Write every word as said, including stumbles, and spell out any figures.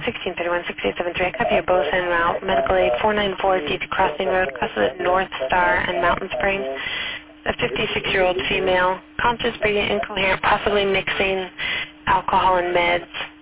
sixteen thirty-one, six eight seven three. I copy your both en route. Medical aid four nine four D to Crossing Road, across the North Star and Mountain Springs. A fifty-six-year-old female, conscious, breathing incoherent, possibly mixing alcohol and meds.